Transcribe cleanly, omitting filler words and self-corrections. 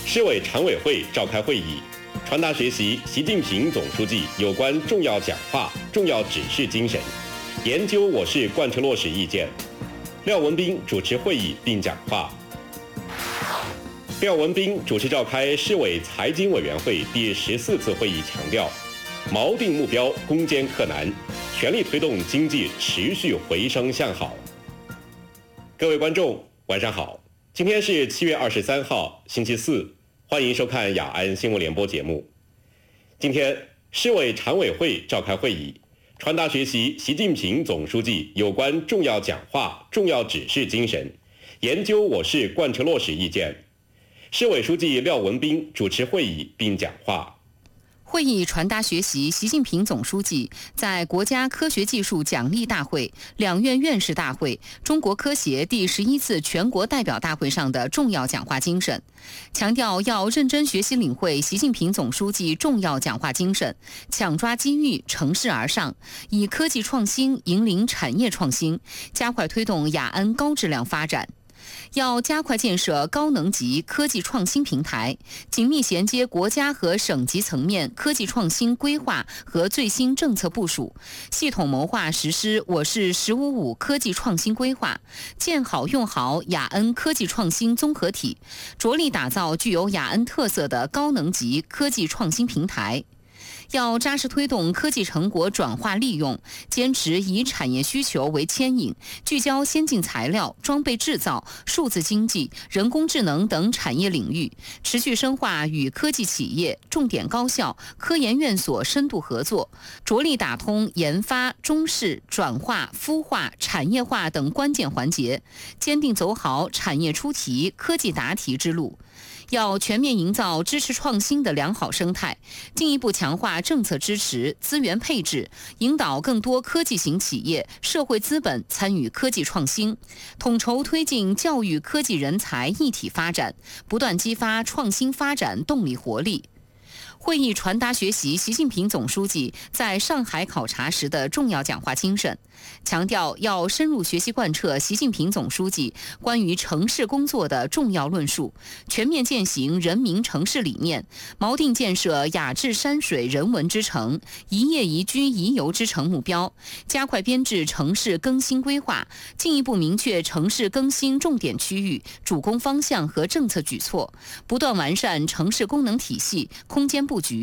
市委常委会召开会议，传达学习习近平总书记有关重要讲话、重要指示精神，研究我市贯彻落实意见。廖文斌主持会议并讲话。廖文斌主持召开市委财经委员会第14次会议，强调，锚定目标，攻坚克难，全力推动经济持续回升向好。各位观众，晚上好，今天是7月23号，星期四，欢迎收看雅安新闻联播节目。今天，市委常委会召开会议，传达学习习近平总书记有关重要讲话、重要指示精神，研究我市贯彻落实意见。市委书记廖文斌主持会议并讲话。 会议传达学习习近平总书记在国家科学技术奖励大会、两院院士大会、中国科协第11次全国代表大会上的重要讲话精神，强调要认真学习领会习近平总书记重要讲话精神，抢抓机遇，乘势而上，以科技创新引领产业创新，加快推动雅安高质量发展。要加快建设高能级科技创新平台，紧密衔接国家和省级层面科技创新规划和最新政策部署，系统谋划实施我市“15+5”科技创新规划，建好用好雅安科技创新综合体，着力打造具有雅安特色的高能级科技创新平台。要扎实推动科技成果转化利用，坚持以产业需求为牵引，聚焦先进材料、装备制造、数字经济、人工智能等产业领域，持续深化与科技企业、重点高校、科研院所深度合作，着力打通研发、中试、转化、孵化、产业化等关键环节，坚定走好产业出题、科技答题之路。要全面营造支持创新的良好生态，进一步强化政策支持、资源配置，引导更多科技型企业、社会资本参与科技创新，统筹推进教育科技人才一体发展，不断激发创新发展动力活力。会议传达学习习近平总书记在上海考察时的重要讲话精神，强调要深入学习贯彻习近平总书记关于城市工作的重要论述，全面践行人民城市理念，锚定建设雅致山水人文之城、宜业宜居宜游之城目标，加快编制城市更新规划，进一步明确城市更新重点区域、主攻方向和政策举措，不断完善城市功能体系、空间布局，